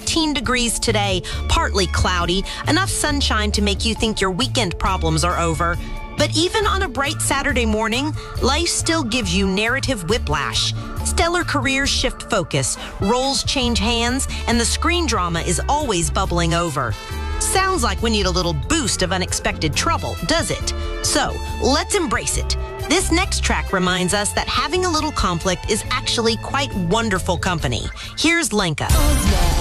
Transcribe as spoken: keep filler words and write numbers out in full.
fourteen degrees today, partly cloudy, enough sunshine to make you think your weekend problems are over. But even on a bright Saturday morning, life still gives you narrative whiplash. Stellar careers shift focus, roles change hands, and the screen drama is always bubbling over. Sounds like we need a little boost of unexpected trouble, does it? So, let's embrace it. This next track reminds us that having a little conflict is actually quite wonderful company. Here's Lenka.